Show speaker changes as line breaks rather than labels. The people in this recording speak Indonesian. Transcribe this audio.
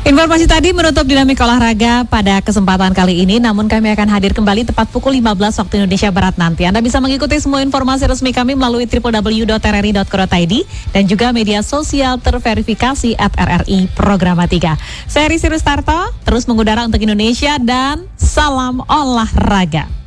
Informasi tadi menutup dinamika olahraga pada kesempatan kali ini, namun kami akan hadir kembali tepat pukul 15 waktu Indonesia Barat nanti. Anda bisa mengikuti semua informasi resmi kami melalui www.rri.co.id dan juga media sosial terverifikasi @RRI Programa 3. Saya Risi Rustarto, terus mengudara untuk Indonesia dan salam olahraga.